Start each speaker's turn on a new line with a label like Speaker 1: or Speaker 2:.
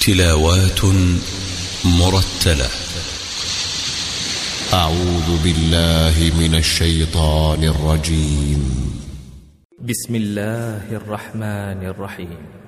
Speaker 1: تلاوات مرتلة.
Speaker 2: أعوذ بالله من الشيطان الرجيم.
Speaker 3: بسم الله الرحمن الرحيم.